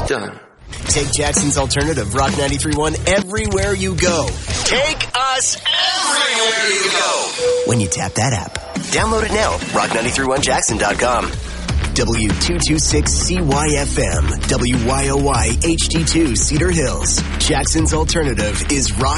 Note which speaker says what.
Speaker 1: Done.
Speaker 2: Take Jackson's Alternative, Rock 93.1, everywhere you go. Take us everywhere you go. When you tap that app. Download it now, rock931jackson.com. W226CYFM, WYOY HD2 Cedar Hills. Jackson's Alternative is Rock